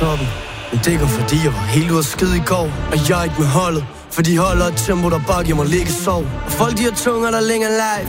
toppen. Men det går fordi jeg var helt ude af skide i går. Og jeg er ikke med holdet, for de holder et tempo, der bare giver mig ligge sov. Og folk de har tunger, der længere live.